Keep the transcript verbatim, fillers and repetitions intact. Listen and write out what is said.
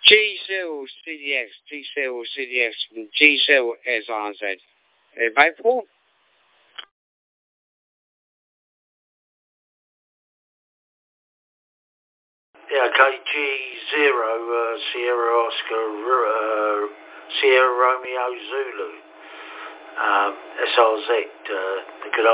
G zero C D X, G zero C D X, G zero S R Z. Uh, by four? Yeah, okay, G zero, uh, Sierra Oscar, uh, Sierra Romeo Zulu, um, S R Z, uh, the good